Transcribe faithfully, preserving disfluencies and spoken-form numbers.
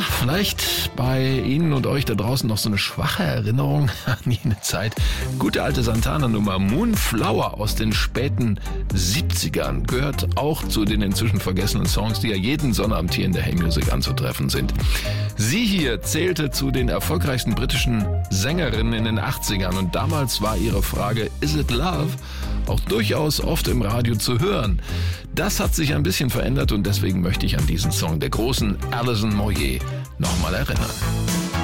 vielleicht bei Ihnen und euch da draußen noch so eine schwache Erinnerung an jene Zeit. Gute alte Santana-Nummer Moonflower aus den späten siebzigern gehört auch zu den inzwischen vergessenen Songs, die ja jeden Sonnabend hier in der Hey Music anzutreffen sind. Sie hier zählte zu den erfolgreichsten britischen Sängerinnen in den achtzigern und damals war ihre Frage Is it love? Auch durchaus oft im Radio zu hören. Das hat sich ein bisschen verändert und deswegen möchte ich an diesen Song der großen Alison Moyet nochmal erinnern.